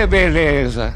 beleza.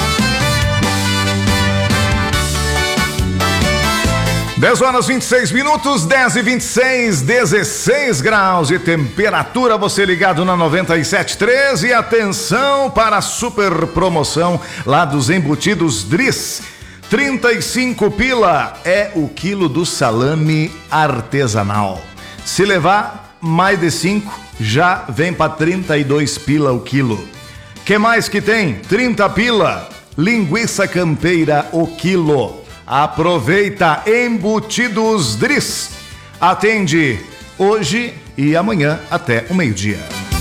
10h26, 10h26, 16 graus de temperatura, você ligado na 97.3 e atenção para a super promoção lá dos embutidos Drizz. 35 pila é o quilo do salame artesanal. Se levar mais de 5, já vem para 32 pila o quilo. Que mais que tem? 30 pila, linguiça campeira o quilo. Aproveita, embutidos Drizz. Atende hoje e amanhã até o meio-dia.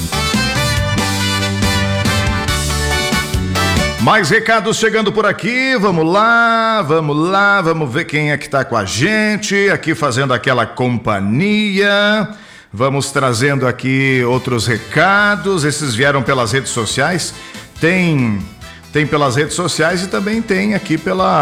Mais recados chegando por aqui, vamos lá, vamos ver quem é que tá com a gente, aqui fazendo aquela companhia. Vamos trazendo aqui outros recados, esses vieram pelas redes sociais, tem pelas redes sociais e também tem aqui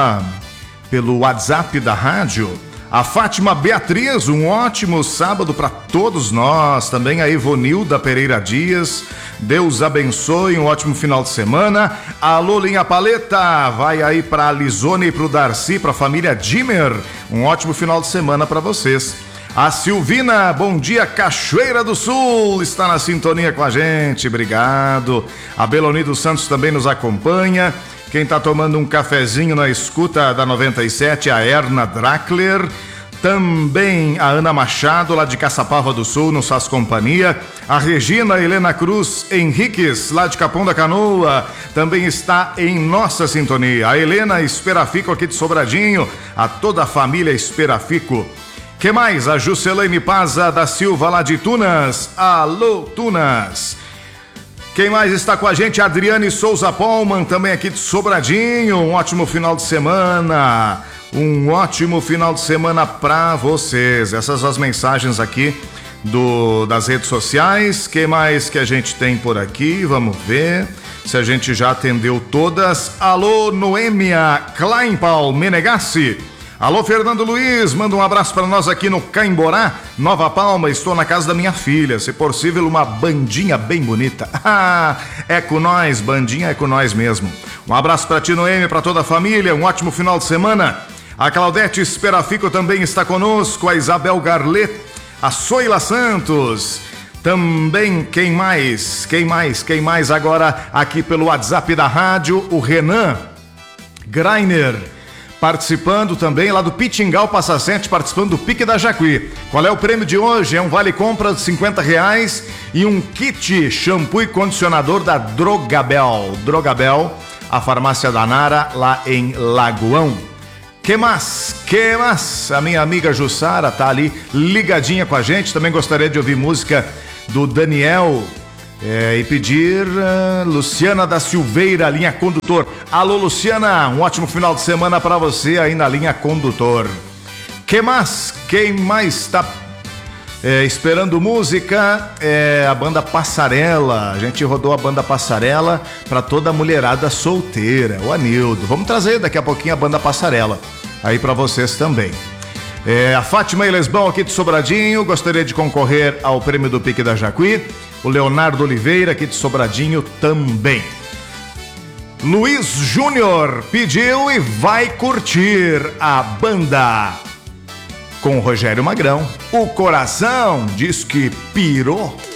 pelo WhatsApp da rádio. A Fátima Beatriz, um ótimo sábado para todos nós. Também a Ivonilda Pereira Dias, Deus abençoe, um ótimo final de semana. Alô, Linha Paleta, vai aí para a Lisone e para o Darcy, para a família Dimmer, um ótimo final de semana para vocês. A Silvina, bom dia, Cachoeira do Sul, está na sintonia com a gente, obrigado. A Beloni dos Santos também nos acompanha. Quem está tomando um cafezinho na escuta da 97, a Erna Drackler. Também a Ana Machado, lá de Caçapava do Sul, nos faz companhia. A Regina Helena Cruz Henriques, lá de Capão da Canoa, também está em nossa sintonia. A Helena Esperafico, aqui de Sobradinho. A toda a família Esperafico. Que mais? A Juscelene Paza da Silva, lá de Tunas. Alô, Tunas. Quem mais está com a gente? Adriane Souza Polman, também aqui de Sobradinho. Um ótimo final de semana. Um ótimo final de semana para vocês. Essas as mensagens aqui das redes sociais. Quem mais que a gente tem por aqui? Vamos ver se a gente já atendeu todas. Alô, Noêmia Kleinpaul Menegassi. Alô, Fernando Luiz, manda um abraço para nós aqui no Caimborá, Nova Palma. Estou na casa da minha filha, se possível uma bandinha bem bonita. É com nós, bandinha é com nós mesmo. Um abraço para ti, Noemi, para toda a família, um ótimo final de semana. A Claudete Esperafico também está conosco, a Isabel Garlet, a Soila Santos. Também, quem mais agora aqui pelo WhatsApp da rádio, o Renan Greiner. Participando também lá do Pitingal Passa Sete, participando do Pique da Jacuí. Qual é o prêmio de hoje? É um vale-compra de R$50 e um kit shampoo e condicionador da Drogabel. Drogabel, a farmácia da Nara, lá em Lagoão. Que mais? A minha amiga Jussara tá ali ligadinha com a gente. Também gostaria de ouvir música do Daniel. E pedir Luciana da Silveira, linha condutor. Alô, Luciana, um ótimo final de semana para você aí na linha condutor. Quem mais está esperando música? A banda Passarela. A gente rodou a banda Passarela para toda a mulherada solteira, o Anildo. Vamos trazer daqui a pouquinho a banda Passarela aí para vocês também. A Fátima Elesbão aqui de Sobradinho, gostaria de concorrer ao prêmio do Pique da Jacuí. O Leonardo Oliveira aqui de Sobradinho também. Luiz Júnior pediu e vai curtir a banda com o Rogério Magrão. O coração diz que pirou.